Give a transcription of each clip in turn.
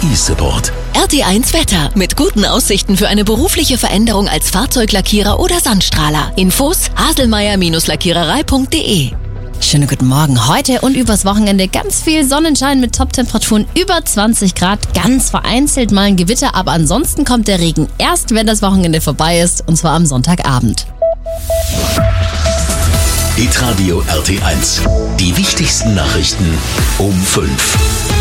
IT-Support. RT1 Wetter mit guten Aussichten für eine berufliche Veränderung als Fahrzeuglackierer oder Sandstrahler. Infos haselmeier-lackiererei.de. Schönen guten Morgen. Heute und übers Wochenende ganz viel Sonnenschein mit Top-Temperaturen über 20 Grad. Ganz vereinzelt mal ein Gewitter, aber ansonsten kommt der Regen erst, wenn das Wochenende vorbei ist, und zwar am Sonntagabend. Hitradio RT1. Die wichtigsten Nachrichten um 5.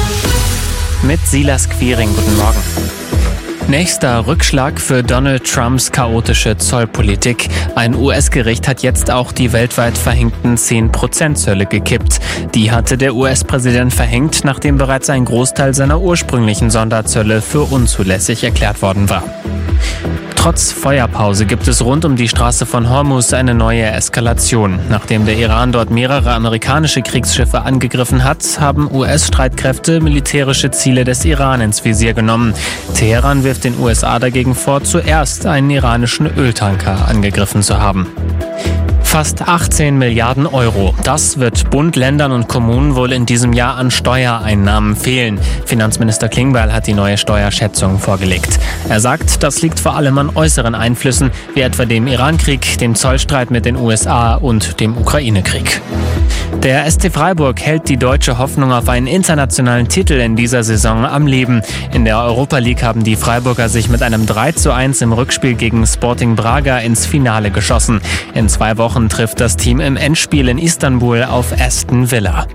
Mit Silas Quiring, guten Morgen. Nächster Rückschlag für Donald Trumps chaotische Zollpolitik. Ein US-Gericht hat jetzt auch die weltweit verhängten 10%-Zölle gekippt. Die hatte der US-Präsident verhängt, nachdem bereits ein Großteil seiner ursprünglichen Sonderzölle für unzulässig erklärt worden war. Trotz Feuerpause gibt es rund um die Straße von Hormuz eine neue Eskalation. Nachdem der Iran dort mehrere amerikanische Kriegsschiffe angegriffen hat, haben US-Streitkräfte militärische Ziele des Iran ins Visier genommen. Teheran wirft den USA dagegen vor, zuerst einen iranischen Öltanker angegriffen zu haben. Fast 18 Milliarden Euro. Das wird Bund, Ländern und Kommunen wohl in diesem Jahr an Steuereinnahmen fehlen. Finanzminister Klingbeil hat die neue Steuerschätzung vorgelegt. Er sagt, das liegt vor allem an äußeren Einflüssen, wie etwa dem Iran-Krieg, dem Zollstreit mit den USA und dem Ukraine-Krieg. Der SC Freiburg hält die deutsche Hoffnung auf einen internationalen Titel in dieser Saison am Leben. In der Europa League haben die Freiburger sich mit einem 3:1 im Rückspiel gegen Sporting Braga ins Finale geschossen. In 2 Wochen trifft das Team im Endspiel in Istanbul auf Aston Villa.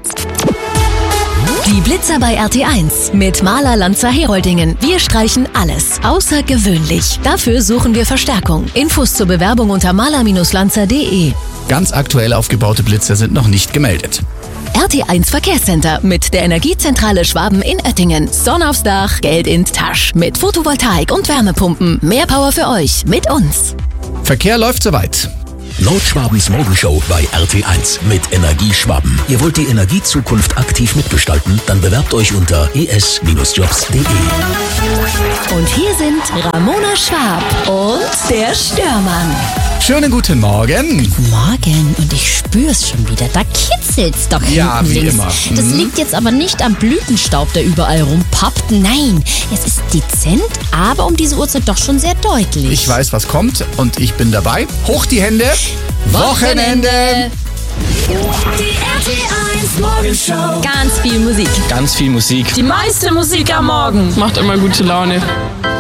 Die Blitzer bei RT1 mit Maler Lanzer Heroldingen. Wir streichen alles außergewöhnlich. Dafür suchen wir Verstärkung. Infos zur Bewerbung unter maler-lanzer.de. Ganz aktuell aufgebaute Blitzer sind noch nicht gemeldet. RT1 Verkehrscenter mit der Energiezentrale Schwaben in Oettingen. Sonne aufs Dach, Geld in die Tasche. Mit Photovoltaik und Wärmepumpen. Mehr Power für euch mit uns. Verkehr läuft soweit. Nordschwabens Morgenshow bei RT1 mit Energie Schwaben. Ihr wollt die Energiezukunft aktiv mitgestalten? Dann bewerbt euch unter es-jobs.de. Und hier sind Ramona Schwab und der Störmann. Schönen guten Morgen. Morgen, und ich spür's schon wieder. Da kitzelt's doch Ja, hinten wie links. immer. Das liegt jetzt aber nicht am Blütenstaub, der überall rumpappt. Nein, es ist dezent, aber um diese Uhrzeit doch schon sehr deutlich. Ich weiß, was kommt und ich bin dabei. Hoch die Hände. Wochenende. Die RT1 Morgenshow. Ganz viel Musik. Ganz viel Musik. Die meiste Musik am Morgen. Macht immer gute Laune.